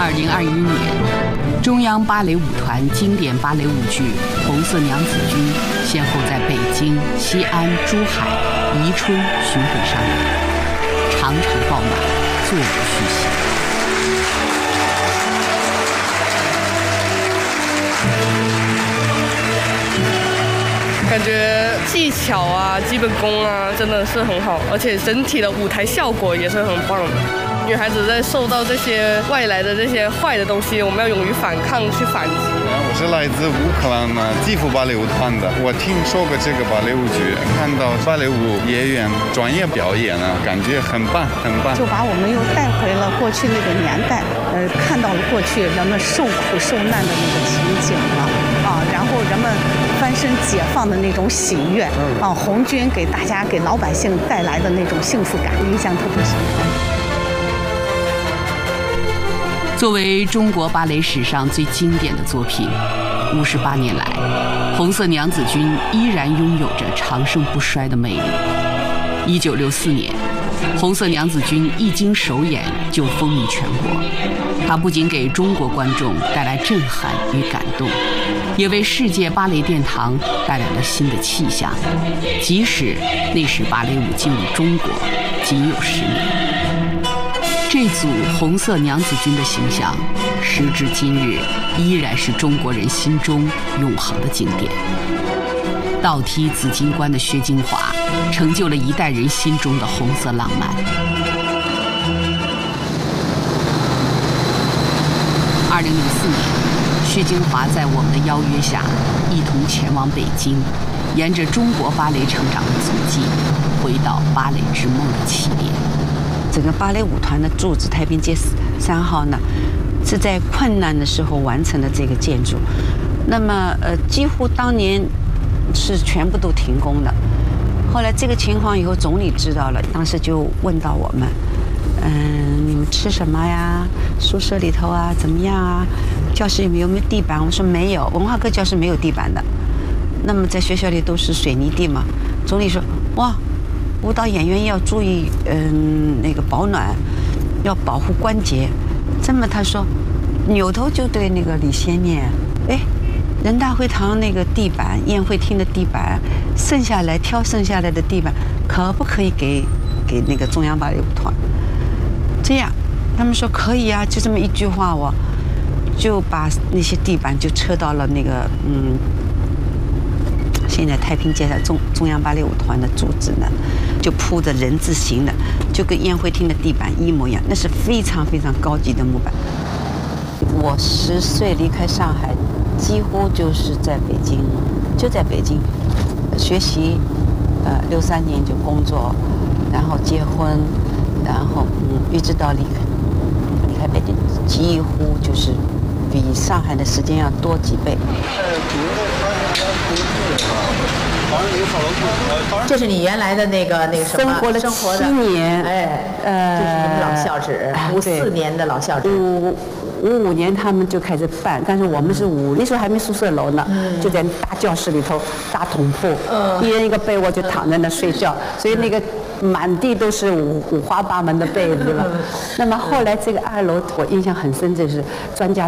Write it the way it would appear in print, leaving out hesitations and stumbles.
2021年，中央芭蕾舞团经典芭蕾舞剧《红色娘子军》先后在北京、西安、珠海、宜春巡回上演，场场爆满，座无虚席。 感觉技巧啊、基本功啊真的是很好，而且整体的舞台效果也是很棒的。女孩子在受到这些外来的这些坏的东西，我们要勇于反抗，去反击。 我是来自乌克兰基辅芭蕾舞团的，我听说过这个芭蕾舞剧，看到芭蕾舞演员专业表演感觉很棒，很棒。 就把我们又带回了过去那个年代，看到了过去人们受苦受难的那个情景了然后人们翻身解放的那种喜悦红军给大家、给老百姓带来的那种幸福感，印象特别深刻。 作为中国芭蕾史上最经典的作品，58年来，《红色娘子军》依然拥有着长盛不衰的魅力。1964年，《红色娘子军》一经首演就风靡全国，它不仅给中国观众带来震撼与感动，也为世界芭蕾殿堂带来了新的气象。即使那时芭蕾舞进入中国仅有10年。这组红色娘子军的形象，时至今日依然是中国人心中永恒的经典。倒踢紫金冠的薛金华，成就了一代人心中的红色浪漫。2004年，薛金华在我们的邀约下，一同前往北京，沿着中国芭蕾成长的足迹，回到芭蕾之梦的起点。 整个芭蕾舞团的柱子太平街3号呢，是在困难的时候完成的这个建筑。那么几乎当年是全部都停工的。后来这个情况以后，总理知道了，当时就问到我们，你们吃什么呀？宿舍里头怎么样啊？教室有没有地板？我说没有，文化课教室没有地板的。那么在学校里都是水泥地嘛。总理说，哇。舞蹈演员要注意，那个保暖，要保护关节。这么他说，扭头就对那个李先念，人大会堂那个地板，宴会厅的地板，挑剩下来的地板，可不可以给那个中央芭蕾舞团？这样，他们说可以啊，就这么一句话，我就把那些地板就撤到了那个现在太平街的中央芭蕾舞团的柱子呢，就铺着人字形的，就跟宴会厅的地板一模一样，那是非常非常高级的木板。我10岁离开上海，几乎就是在北京，学习，63年就工作，然后结婚，然后一直到离开北京，几乎就是比上海的时间要多几倍。 这是你原来的那个什么生活了7年， 这是你们老校址，54年的老校址。 55年他们就开始办，但是我们是那时候还没宿舍楼呢，就在大教室里头大桶铺，一人一个被窝就躺在那睡觉，所以那个满地都是五花八门的被子了。那么后来这个2楼我印象很深，就是专家